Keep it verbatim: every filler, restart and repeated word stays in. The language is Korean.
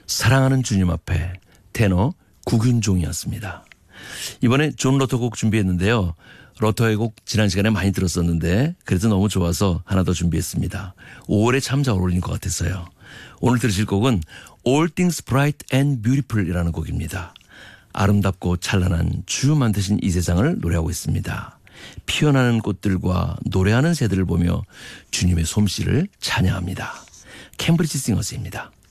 사랑하는 주님 앞에 테너 구균종이었습니다. 이번에 존 로터 곡 준비했는데요. 로터의 곡 지난 시간에 많이 들었었는데 그래도 너무 좋아서 하나 더 준비했습니다. 오월에 참 잘 어울리는 것 같았어요. 오늘 들으실 곡은 All Things Bright and Beautiful 이라는 곡입니다. 아름답고 찬란한 주 만드신 이 세상을 노래하고 있습니다. 피어나는 꽃들과 노래하는 새들을 보며 주님의 솜씨를 찬양합니다. 캠브리지 싱어스입니다.